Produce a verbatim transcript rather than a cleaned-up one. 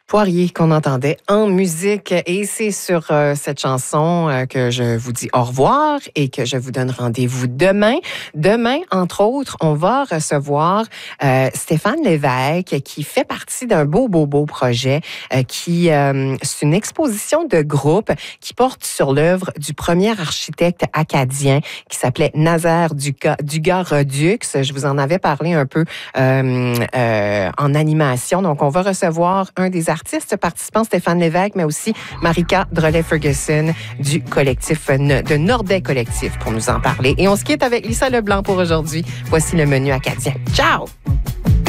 Poirier qu'on entendait en musique. Et c'est sur euh, cette chanson euh, que je vous dis au revoir et que je vous donne rendez-vous demain. Demain, entre autres, on va recevoir euh, Stéphane Lévesque qui fait partie d'un beau, beau, beau projet euh, qui, euh, c'est une exposition de groupe qui porte sur l'œuvre du premier architecte acadien qui s'appelait Nazaire Dugas-Redux. Je vous en avais parlé un peu euh, euh, en animation. Donc, on va recevoir un des artistes participants, Stéphane Lévesque, mais aussi Marika Drolet-Ferguson du collectif de Nordais Collectif pour nous en parler. Et on se quitte avec Lisa Leblanc pour aujourd'hui. Voici le menu acadien. Ciao!